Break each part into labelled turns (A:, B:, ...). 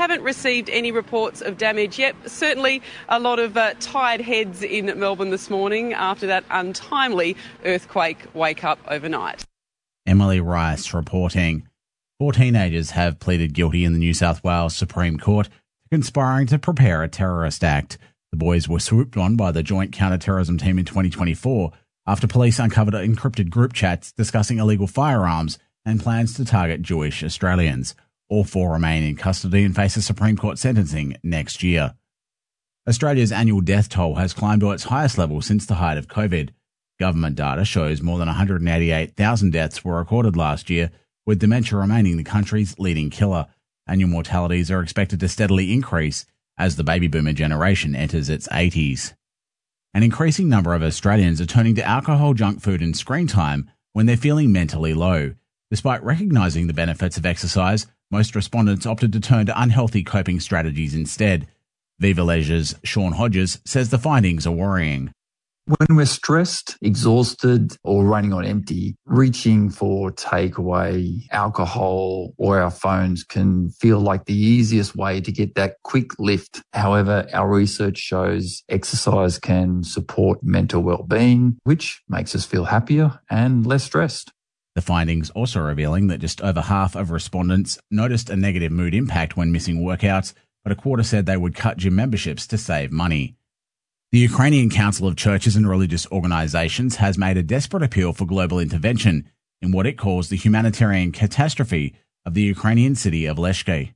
A: haven't received any reports of damage yet. Certainly a lot of tired heads in Melbourne this morning after that untimely earthquake wake-up overnight.
B: Emily Rice reporting. 4 teenagers have pleaded guilty in the New South Wales Supreme Court for conspiring to prepare a terrorist act. The boys were swooped on by the Joint Counter-Terrorism Team in 2024 after police uncovered encrypted group chats discussing illegal firearms and plans to target Jewish Australians. All 4 remain in custody and face a Supreme Court sentencing next year. Australia's annual death toll has climbed to its highest level since the height of COVID. Government data shows more than 188,000 deaths were recorded last year, with dementia remaining the country's leading killer. Annual mortalities are expected to steadily increase as the baby boomer generation enters its 80s. An increasing number of Australians are turning to alcohol, junk food and screen time when they're feeling mentally low. Despite recognising the benefits of exercise, most respondents opted to turn to unhealthy coping strategies instead. Viva Leisure's Sean Hodges says the findings are worrying.
C: When we're stressed, exhausted, or running on empty, reaching for takeaway, alcohol, or our phones can feel like the easiest way to get that quick lift. However, our research shows exercise can support mental well-being, which makes us feel happier and less stressed.
B: The findings also revealing that just over half of respondents noticed a negative mood impact when missing workouts, but a quarter said they would cut gym memberships to save money. The Ukrainian Council of Churches and Religious Organisations has made a desperate appeal for global intervention in what it calls the humanitarian catastrophe of the Ukrainian city of Lezhk.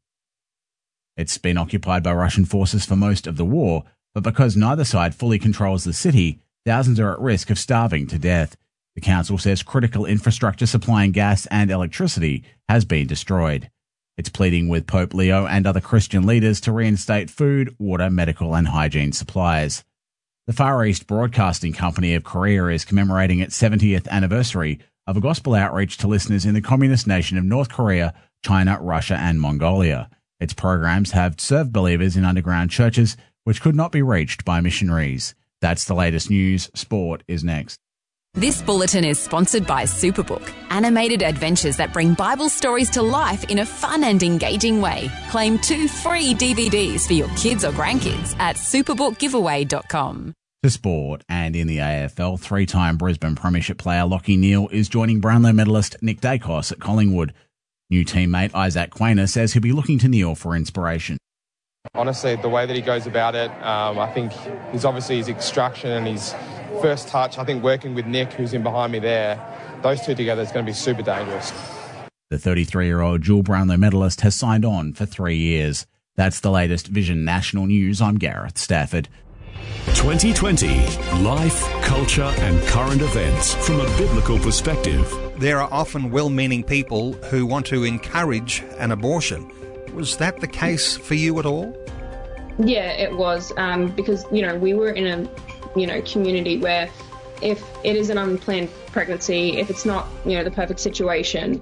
B: It's been occupied by Russian forces for most of the war, but because neither side fully controls the city, thousands are at risk of starving to death. The council says critical infrastructure supplying gas and electricity has been destroyed. It's pleading with Pope Leo and other Christian leaders to reinstate food, water, medical and hygiene supplies. The Far East Broadcasting Company of Korea is commemorating its 70th anniversary of a gospel outreach to listeners in the communist nation of North Korea, China, Russia and Mongolia. Its programs have served believers in underground churches which could not be reached by missionaries. That's the latest news. Sport is next.
D: This bulletin is sponsored by Superbook, animated adventures that bring Bible stories to life in a fun and engaging way. Claim 2 free DVDs for your kids or grandkids at superbookgiveaway.com.
B: To sport, and in the AFL, 3-time Brisbane Premiership player Lachie Neale is joining Brownlow medalist Nick Dacos at Collingwood. New teammate Isaac Quainer says he'll be looking to Neale for inspiration.
E: Honestly, the way that he goes about it, I think he's obviously his extraction and his first touch. I think working with Nick, who's in behind me there, those two together is going to be super dangerous.
B: The 33-year-old dual Brownlow medalist has signed on for 3 years. That's the latest Vision National News. I'm Gareth Stafford.
F: 2020 Life, Culture and Current Events from a Biblical Perspective.
G: There are often well-meaning people who want to encourage an abortion. Was that the case for you at all?
H: Yeah, it was, because, we were in a, community where if it is an unplanned pregnancy, if it's not, the perfect situation,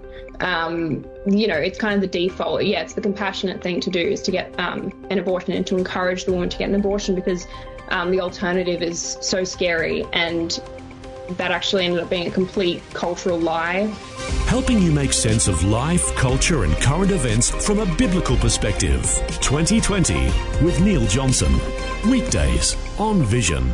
H: it's kind of the default. Yeah, it's the compassionate thing to do is to get an abortion and to encourage the woman to get an abortion because the alternative is so scary, and that actually ended up being a complete cultural lie.
F: Helping you make sense of life, culture and current events from a biblical perspective. 2020 with Neil Johnson. Weekdays on Vision.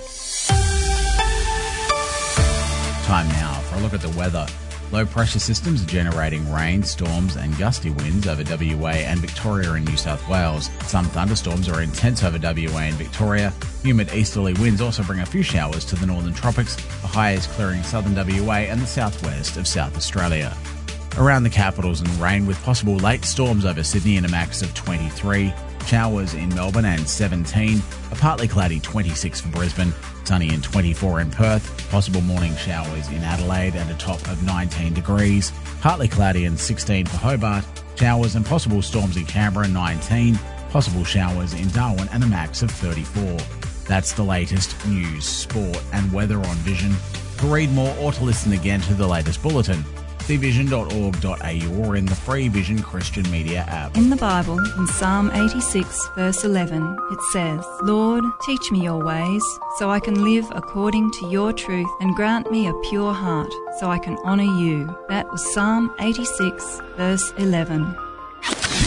B: Time now for a look at the weather. Low pressure systems are generating rain, storms and gusty winds over WA and Victoria and New South Wales. Some thunderstorms are intense over WA and Victoria. Humid easterly winds also bring a few showers to the northern tropics. The high is clearing southern WA and the southwest of South Australia. Around the capitals and rain with possible late storms over Sydney and a max of 23. Showers in Melbourne and 17. A partly cloudy 26 for Brisbane. Sunny and 24 in Perth. Possible morning showers in Adelaide and a top of 19 degrees. Partly cloudy and 16 for Hobart. Showers and possible storms in Canberra, 19. Possible showers in Darwin and a max of 34. That's the latest news, sport and weather on Vision. To read more or to listen again to the latest bulletin, see vision.org.au or in the free Vision Christian Media app.
I: In the Bible, in Psalm 86, verse 11, it says, Lord, teach me your ways, so I can live according to your truth, and grant me a pure heart, so I can honour you. That was Psalm 86, verse 11.